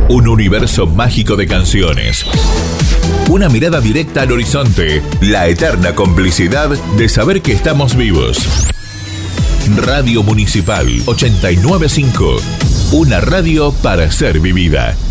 Un universo mágico de canciones. Una mirada directa al horizonte. La eterna complicidad de saber que estamos vivos. Radio Municipal 895. Una radio para ser vivida.